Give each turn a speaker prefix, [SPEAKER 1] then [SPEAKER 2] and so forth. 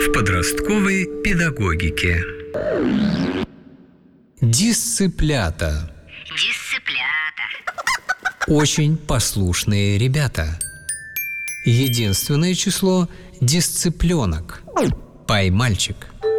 [SPEAKER 1] в подростковой педагогике.
[SPEAKER 2] Дисциплята. Очень послушные ребята. Единственное число – дисципленок. Поймальчик.